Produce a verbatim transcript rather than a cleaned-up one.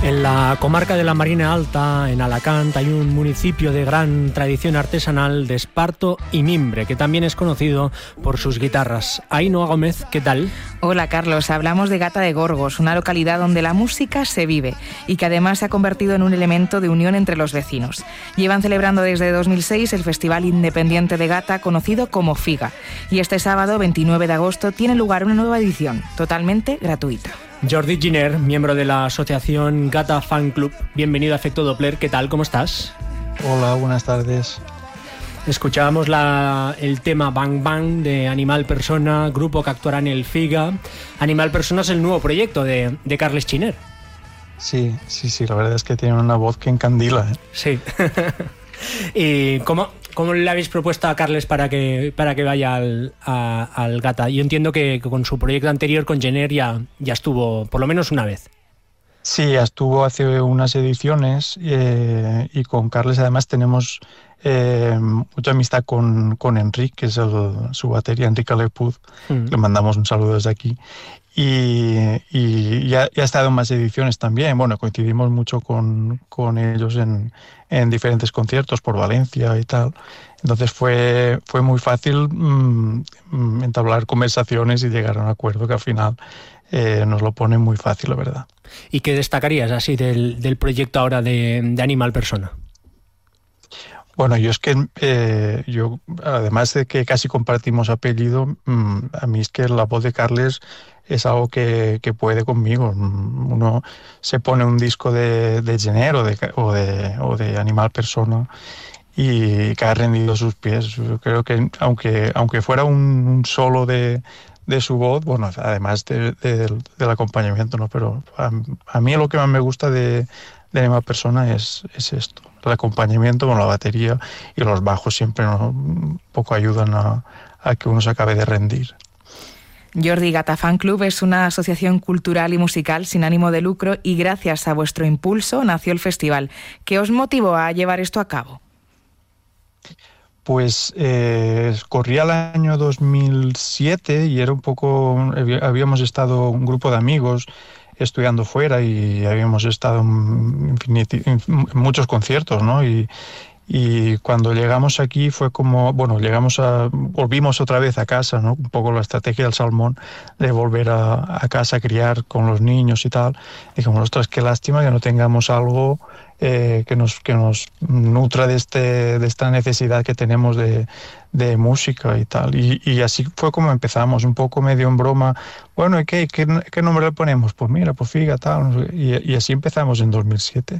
En la comarca de la Marina Alta, en Alacant, hay un municipio de gran tradición artesanal de esparto y mimbre, que también es conocido por sus guitarras. Ainhoa Gómez, ¿qué tal? Hola Carlos, hablamos de Gata de Gorgos, una localidad donde la música se vive y que además se ha convertido en un elemento de unión entre los vecinos. Llevan celebrando desde dos mil seis el Festival Independiente de Gata, conocido como FIGA, y este sábado, veintinueve de agosto, tiene lugar una nueva edición, totalmente gratuita. Jordi Giner, miembro de la asociación Gata Fan Club. Bienvenido a Efecto Doppler. ¿Qué tal? ¿Cómo estás? Hola, buenas tardes. Escuchábamos la, el tema Bang Bang de Animal Persona, grupo que actuará en el FIGA. Animal Persona es el nuevo proyecto de, de Carles Giner. Sí, sí, sí, la verdad es que tiene una voz que encandila, ¿eh? Sí. ¿Y cómo, cómo le habéis propuesto a Carles para que, para que vaya al, a, al Gata? Yo entiendo que con su proyecto anterior, con Giner, ya, ya estuvo por lo menos una vez. Sí, estuvo hace unas ediciones eh, y con Carles además tenemos eh, mucha amistad con, con Enric, que es el, su batería, Enric Alepuz. Mm. Le mandamos un saludo desde aquí. Y, y ya, ya ha estado en más ediciones también. Bueno, coincidimos mucho con, con ellos en, en diferentes conciertos por Valencia y tal. Entonces fue, fue muy fácil mmm, entablar conversaciones y llegar a un acuerdo que al final eh, nos lo pone muy fácil, la verdad. ¿Y qué destacarías así del, del proyecto ahora de, de Animal Persona? Bueno, yo es que, eh, yo además de que casi compartimos apellido, mmm, a mí es que la voz de Carles es algo que, que puede conmigo. Uno se pone un disco de, de Giner o de, o, de, o de Animal Persona y cae rendido a sus pies. Yo creo que aunque, aunque fuera un, un solo de, de su voz, bueno, además de, de, del acompañamiento, ¿no? Pero a, a mí lo que más me gusta de, de Animal Persona es, es esto, el acompañamiento con la batería, y los bajos siempre, ¿no?, un poco ayudan a, a que uno se acabe de rendir. Jordi, Gata Fan Club es una asociación cultural y musical sin ánimo de lucro y gracias a vuestro impulso nació el festival. ¿Qué os motivó a llevar esto a cabo? Pues eh, corría el año dos mil siete y era un poco, habíamos estado un grupo de amigos estudiando fuera y habíamos estado en, infiniti, en muchos conciertos, ¿no? Y, y cuando llegamos aquí fue como, bueno, llegamos a, volvimos otra vez a casa, ¿no? Un poco la estrategia del salmón de volver a, a casa a criar con los niños y tal. Y dijimos, ostras, qué lástima que no tengamos algo eh, que nos que nos nutra de este de esta necesidad que tenemos de, de música y tal. Y, y así fue como empezamos, un poco medio en broma. Bueno, ¿y qué, qué, qué nombre le ponemos? Pues mira, pues FIGA, tal. Y, y así empezamos en dos mil siete.